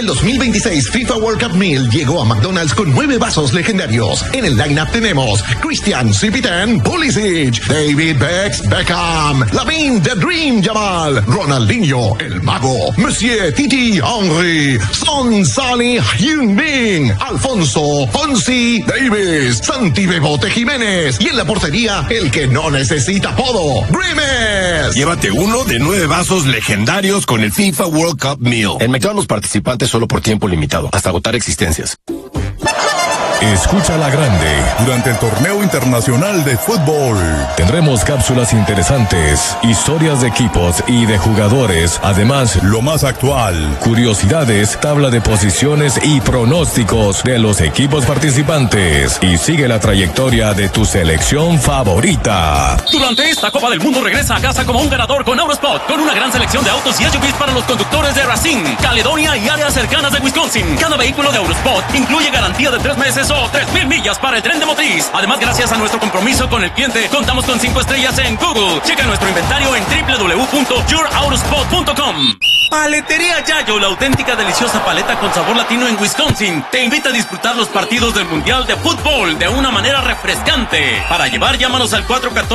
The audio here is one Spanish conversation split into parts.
El 2026 FIFA World Cup Meal llegó a McDonald's con 9 vasos legendarios. En el lineup tenemos Christian Cipitan, Pulisic, David Beckham, Lamine The Dream Yamal, Ronaldinho El Mago, Monsieur Titi Henry, Son Salih Heung-min, Alfonso Fonsi Davis, Santi Bebote Jiménez y en la portería el que no necesita apodo, Grimes. Llévate uno de 9 vasos legendarios con el FIFA World Cup Meal. En McDonald's participantes solo por tiempo limitado, hasta agotar existencias. Escucha la grande durante el torneo internacional de fútbol. Tendremos cápsulas interesantes, historias de equipos y de jugadores, además lo más actual, curiosidades, tabla de posiciones y pronósticos de los equipos participantes. Y sigue la trayectoria de tu selección favorita. Durante esta Copa del Mundo regresa a casa como un ganador con Eurospot, con una gran selección de autos y SUVs para los conductores de Racine, Caledonia y áreas cercanas de Wisconsin. Cada vehículo de Eurospot incluye garantía de 3 meses o 3,000 millas para el tren de motriz. Además, gracias a nuestro compromiso con el cliente, contamos con 5 estrellas en Google. Checa nuestro inventario en www.yourautospot.com. Paletería Yayo, la auténtica deliciosa paleta con sabor latino en Wisconsin, te invita a disfrutar los partidos del Mundial de Fútbol de una manera refrescante. Para llevar, llámanos al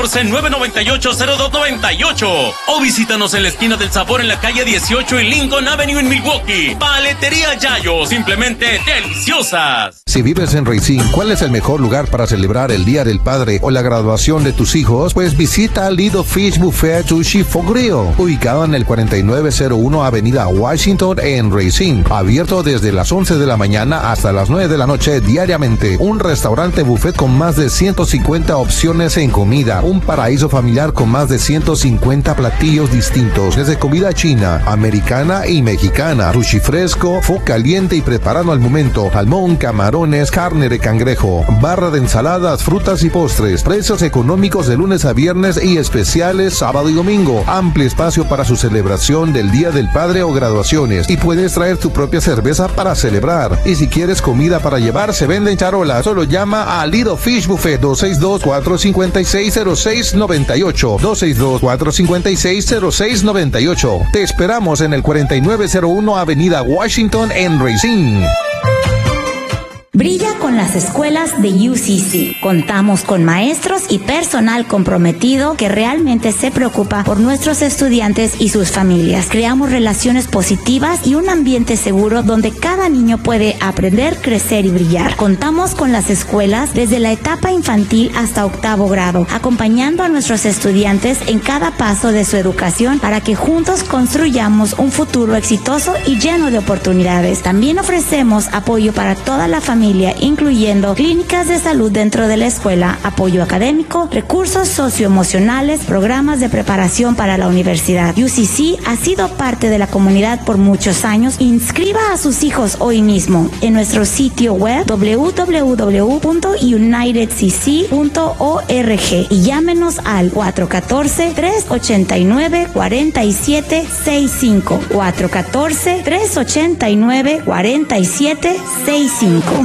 414-998-0298 o visítanos en la esquina del Sabor en la calle 18 y Lincoln Avenue en Milwaukee. Paletería Yayo, simplemente deliciosas. Si vives en Racine, ¿cuál es el mejor lugar para celebrar el Día del Padre o la graduación de tus hijos? Pues visita Lido Fish Buffet Sushi for Grill, ubicado en el 4901 Avenida Washington en Racine, abierto desde las 11 de la mañana hasta las 9 de la noche diariamente. Un restaurante buffet con más de 150 opciones en comida, un paraíso familiar con más de 150 platillos distintos, desde comida china, americana y mexicana, sushi fresco, fo caliente y preparado al momento, salmón, camarones, carne de cangrejo, barra de ensaladas, frutas y postres, precios económicos de lunes a viernes y especiales sábado y domingo, amplio espacio para su celebración del Día del Padre o graduaciones, y puedes traer tu propia cerveza para celebrar. Y si quieres comida para llevar, se vende en charola. Solo llama a Lido Fish Buffet 262-456-0698, 262-456-0698. Te esperamos en el 4901 Avenida Washington en Racine. Brilla con las escuelas de UCC. Contamos con maestros y personal comprometido que realmente se preocupa por nuestros estudiantes y sus familias. Creamos relaciones positivas y un ambiente seguro donde cada niño puede aprender, crecer y brillar. Contamos con las escuelas desde la etapa infantil hasta 8º grado, acompañando a nuestros estudiantes en cada paso de su educación para que juntos construyamos un futuro exitoso y lleno de oportunidades. También ofrecemos apoyo para toda la familia, incluyendo clínicas de salud dentro de la escuela, apoyo académico, recursos socioemocionales, programas de preparación para la universidad. UCC ha sido parte de la comunidad por muchos años. Inscriba a sus hijos hoy mismo en nuestro sitio web www.unitedcc.org y llámenos al 414-389-4765, 414-389-4765.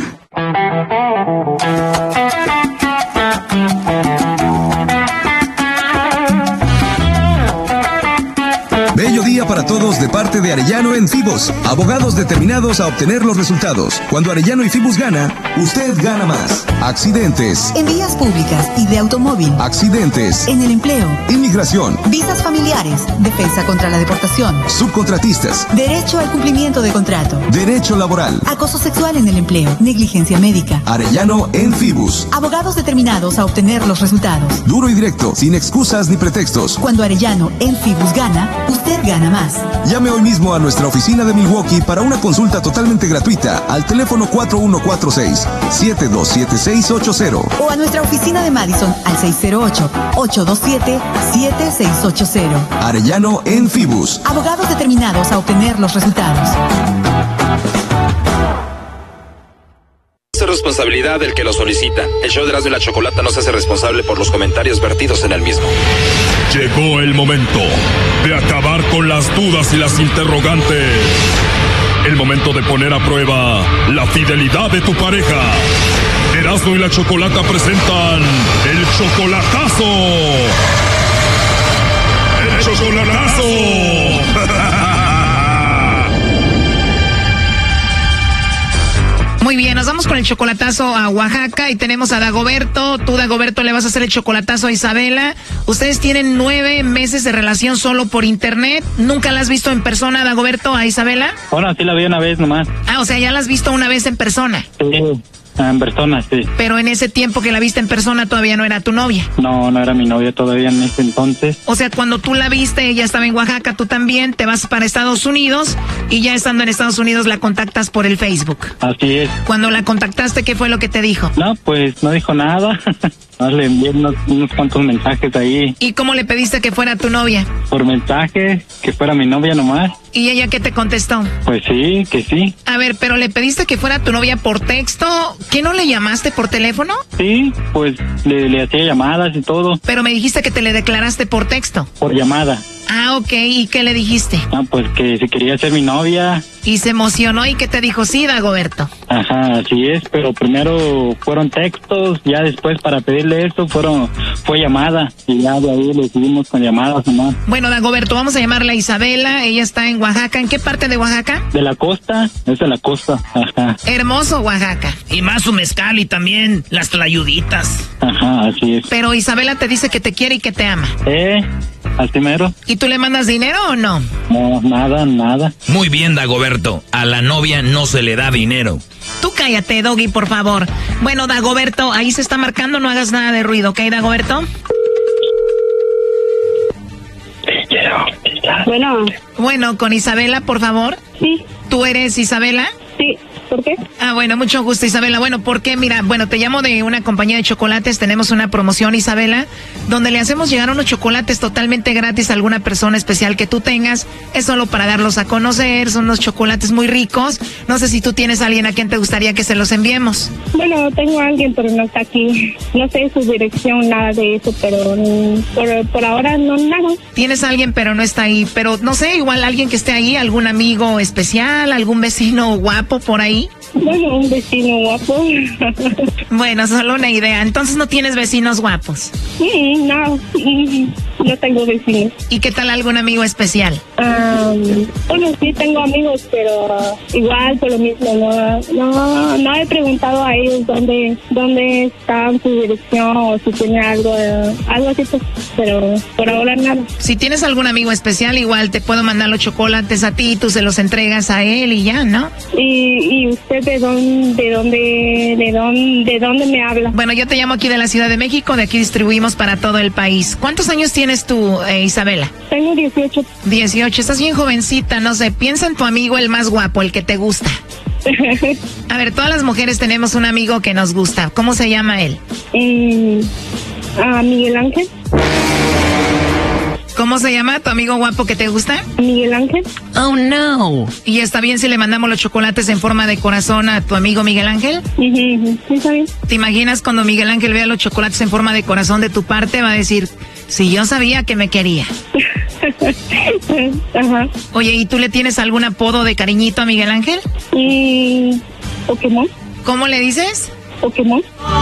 Bello día para todos de parte de Arellano en Fibus, abogados determinados a obtener los resultados. Cuando Arellano y Fibus gana, usted gana más. Accidentes, en vías públicas y de automóvil, accidentes, en el empleo, inmigración, visas familiares, defensa contra la deportación, subcontratistas, derecho al cumplimiento de contrato, derecho laboral, acoso sexual en el empleo, negligencia médica. Arellano en Fibus, abogados determinados a obtener los resultados. Duro y directo, sin excusas ni pretextos. Cuando Arellano en Fibus gana, usted gana más. Llame hoy mismo a nuestra oficina de Milwaukee para una consulta totalmente gratuita al teléfono 4146-727680 o a nuestra oficina de Madison al 608-827-7680. Arellano en Fibus, abogados determinados a obtener los resultados. Es responsabilidad del que lo solicita. El show de Erasmo y la Chocolata no se hace responsable por los comentarios vertidos en el mismo. Llegó el momento de acabar con las dudas y las interrogantes. El momento de poner a prueba la fidelidad de tu pareja. Erasmo y la Chocolata presentan el chocolatazo. ¡El chocolatazo! Muy bien, nos vamos con el chocolatazo a Oaxaca y tenemos a Dagoberto. Tú, Dagoberto, le vas a hacer el chocolatazo a Isabela. Ustedes tienen 9 meses de relación solo por internet. ¿Nunca la has visto en persona, Dagoberto, a Isabela? Bueno, sí la vi una vez nomás. Ah, o sea, ya la has visto una vez en persona. Sí, en persona, sí. Pero en ese tiempo que la viste en persona todavía no era tu novia. No, no era mi novia todavía en ese entonces. O sea, cuando tú la viste, ella estaba en Oaxaca, tú también, te vas para Estados Unidos y ya estando en Estados Unidos la contactas por el Facebook. Así es. Cuando la contactaste, ¿qué fue lo que te dijo? No, pues no dijo nada. No, le envié unos cuantos mensajes ahí. ¿Y cómo le pediste que fuera tu novia? Por mensaje, que fuera mi novia nomás. ¿Y ella qué te contestó? Pues sí, que sí. A ver, pero le pediste que fuera tu novia por texto. ¿Qué no le llamaste por teléfono? Sí, pues le hacía llamadas y todo. Pero me dijiste que te le declaraste por texto. Por llamada. Ah, ok. ¿Y qué le dijiste? Ah, pues que si quería ser mi novia. Y se emocionó y ¿qué te dijo? Sí, Dagoberto. Ajá, así es, pero primero fueron textos, ya después para pedirle eso fue llamada y ya de ahí le seguimos con llamadas nomás. Bueno, Dagoberto, vamos a llamarla a Isabela, ella está en Oaxaca. ¿En qué parte de Oaxaca? De la costa, es de la costa, ajá. Hermoso Oaxaca. Y más su mezcal y también las tlayuditas. Ajá, así es. Pero Isabela te dice que te quiere y que te ama. Así mero. ¿Y tú le mandas dinero o no? No, nada. Muy bien, Dagoberto. A la novia no se le da dinero. Tú cállate, Doggy, por favor. Bueno, Dagoberto, ahí se está marcando, no hagas nada de ruido, ¿ok, Dagoberto? Bueno, con Isabela, por favor. Sí. ¿Tú eres Isabela? Sí. ¿Por qué? Ah, bueno, mucho gusto, Isabela. Bueno, porque mira, te llamo de una compañía de chocolates. Tenemos una promoción, Isabela, donde le hacemos llegar unos chocolates totalmente gratis a alguna persona especial que tú tengas. Es solo para darlos a conocer. Son unos chocolates muy ricos. No sé si tú tienes a alguien a quien te gustaría que se los enviemos. Bueno, tengo a alguien, pero no está aquí. No sé su dirección, nada de eso, pero por ahora no nada. Tienes a alguien, pero no está ahí. Pero no sé, igual alguien que esté ahí, algún amigo especial, algún vecino guapo por ahí. Bueno, un vecino guapo. Bueno, solo una idea. Entonces, ¿no tienes vecinos guapos? No tengo vecinos. ¿Y qué tal algún amigo especial? Bueno, sí tengo amigos, pero igual por lo mismo. No he preguntado a ellos dónde están, su dirección o si tienen algo así, pues, pero por ahora nada. Si tienes algún amigo especial, igual te puedo mandar los chocolates a ti y tú se los entregas a él y ya, ¿no? ¿Y usted de dónde me habla? Bueno, yo te llamo aquí de la Ciudad de México, de aquí distribuimos para todo el país. ¿Cuántos años tienes tú, Isabela? Tengo 18. 18, estás bien jovencita, no sé, piensa en tu amigo el más guapo, el que te gusta. A ver, todas las mujeres tenemos un amigo que nos gusta. ¿Cómo se llama él? Miguel Ángel. ¿Cómo se llama tu amigo guapo que te gusta? Miguel Ángel. Oh, no. ¿Y está bien si le mandamos los chocolates en forma de corazón a tu amigo Miguel Ángel? Sí, está bien. ¿Te imaginas cuando Miguel Ángel vea los chocolates en forma de corazón de tu parte? Va a decir, si yo sabía que me quería. Ajá. Oye, ¿y tú le tienes algún apodo de cariñito a Miguel Ángel? Pokémon. ¿Cómo le dices? Pokémon.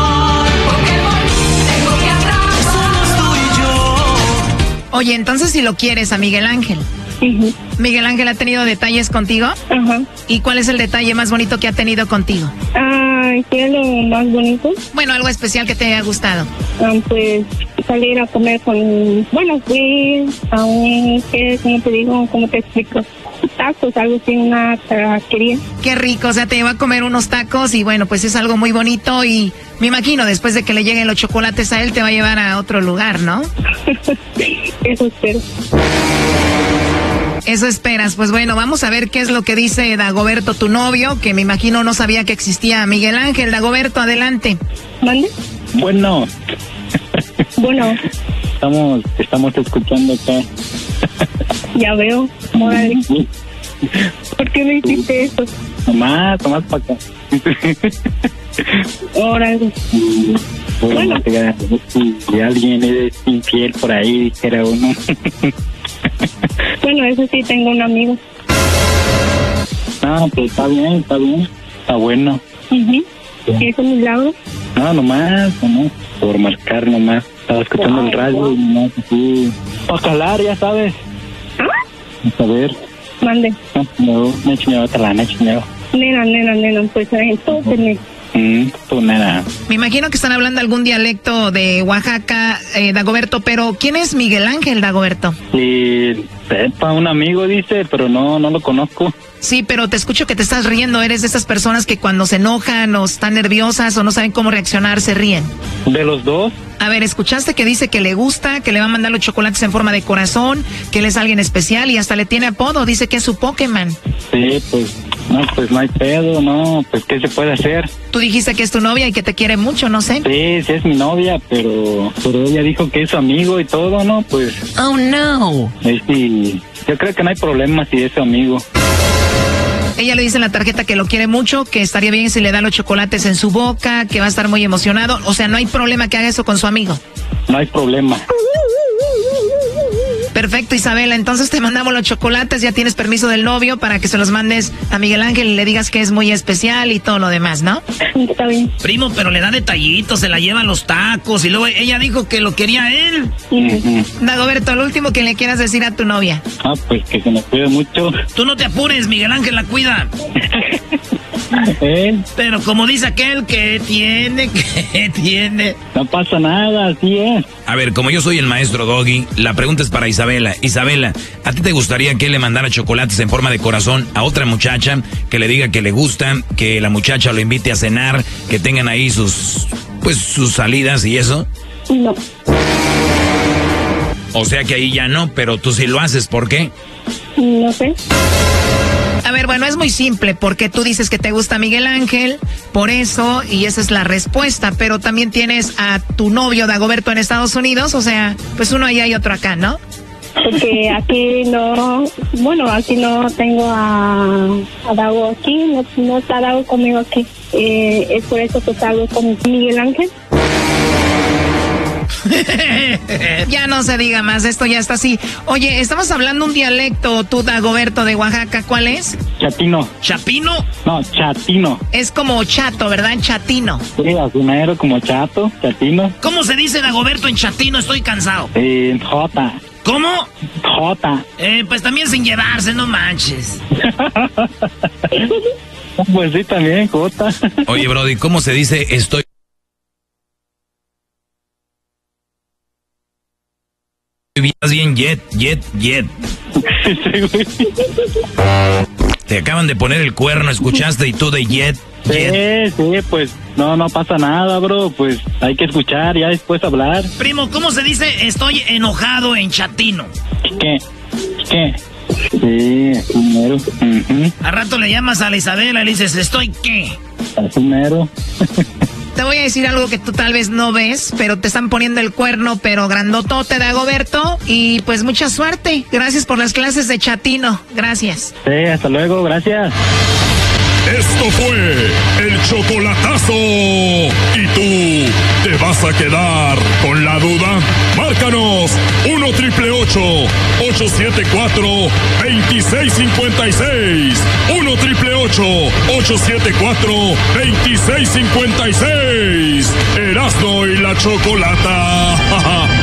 Oye, entonces si lo quieres a Miguel Ángel. Uh-huh. ¿Miguel Ángel ha tenido detalles contigo? Ajá. ¿Y cuál es el detalle más bonito que ha tenido contigo? ¿Qué es lo más bonito? Bueno, algo especial que te haya gustado. Pues salir a comer fui a ¿cómo te explico? Tacos, algo así, una taquería. Qué rico, o sea, te lleva a comer unos tacos y bueno, pues es algo muy bonito y me imagino después de que le lleguen los chocolates a él te va a llevar a otro lugar, ¿no? Eso espero. Eso esperas, pues bueno, vamos a ver qué es lo que dice Dagoberto, tu novio, que me imagino no sabía que existía Miguel Ángel. Dagoberto, adelante. ¿Mande? Bueno. Estamos escuchando acá. Ya veo. Órale. ¿Por qué me hiciste eso? Tomás para acá. Órale. Bueno. Si alguien es infiel por ahí, dijera uno. Bueno, eso sí, tengo un amigo. Pues está bien. Está bueno. Uh-huh. ¿Es un milagro? No, nomás, por marcar nomás. Estaba escuchando el radio y nomás así. Para calar, ya sabes. A ver. Mande. No, me he chingado. nena, pues entonces Tu nena. Me imagino que están hablando algún dialecto de Oaxaca, Dagoberto, pero ¿quién es Miguel Ángel, Dagoberto? Y sepa, un amigo dice, pero no lo conozco. Sí, pero te escucho que te estás riendo. Eres de esas personas que cuando se enojan o están nerviosas o no saben cómo reaccionar, se ríen. ¿De los dos? A ver, escuchaste que dice que le gusta, que le va a mandar los chocolates en forma de corazón, que él es alguien especial y hasta le tiene apodo. Dice que es su Pokémon. Sí, pues no hay pedo, no, pues ¿qué se puede hacer? Tú dijiste que es tu novia y que te quiere mucho, no sé. Sí, es mi novia, pero ella dijo que es su amigo y todo, ¿no? Pues... Oh, no. Sí, yo creo que no hay problema si es su amigo. Ella le dice en la tarjeta que lo quiere mucho, que estaría bien si le da los chocolates en su boca, que va a estar muy emocionado. O sea, no hay problema que haga eso con su amigo. No hay problema. Perfecto, Isabela. Entonces te mandamos los chocolates. Ya tienes permiso del novio para que se los mandes a Miguel Ángel y le digas que es muy especial y todo lo demás, ¿no? Está bien. Primo, pero le da detallitos, se la lleva a los tacos y luego ella dijo que lo quería a él. Dagoberto, lo último que le quieras decir a tu novia. Pues que se me cuide mucho. Tú no te apures, Miguel Ángel la cuida. Pero como dice aquel, que tiene. No pasa nada, así es. A ver, como yo soy el maestro Doggy, la pregunta es para Isabela. Isabela, ¿a ti te gustaría que él le mandara chocolates en forma de corazón a otra muchacha, que le diga que le gusta, que la muchacha lo invite a cenar, que tengan ahí sus salidas y eso? No. O sea que ahí ya no, pero tú sí lo haces, ¿por qué? No sé. A ver, bueno, es muy simple, porque tú dices que te gusta Miguel Ángel, por eso, y esa es la respuesta, pero también tienes a tu novio Dagoberto en Estados Unidos, o sea, pues uno allá y otro acá, ¿no? Porque aquí no tengo a Dago aquí, no está Dago conmigo aquí. Es por eso que salgo con Miguel Ángel. Ya no se diga más, esto ya está así. Oye, estamos hablando un dialecto, tú, Dagoberto, de Oaxaca, ¿cuál es? Chatino. ¿Chapino? No, chatino. Es como chato, ¿verdad? Chatino. Sí, asunero como chato, chatino. ¿Cómo se dice Dagoberto en chatino? Estoy cansado. Jota. ¿Cómo? Jota. Pues también sin llevarse, no manches. Pues sí, también, Jota. Oye, Brody, ¿cómo se dice estoy? Bien, jet. Te acaban de poner el cuerno, ¿escuchaste? Y tú de jet. Sí, pues no pasa nada, bro. Pues hay que escuchar, ya después hablar. Primo, ¿cómo se dice estoy enojado en chatino? ¿Qué? Sí, primero. A rato le llamas a la Isabela y le dices, ¿estoy qué? Primero. Te voy a decir algo que tú tal vez no ves, pero te están poniendo el cuerno, pero grandotote, Dagoberto. Y pues mucha suerte. Gracias por las clases de chatino. Gracias. Sí, hasta luego, gracias. Esto fue el chocolatazo. ¿Y tú te vas a quedar con la duda? Márcanos 1-888-874-2656. 1-888-874-2656. Erasmo y la Chocolata.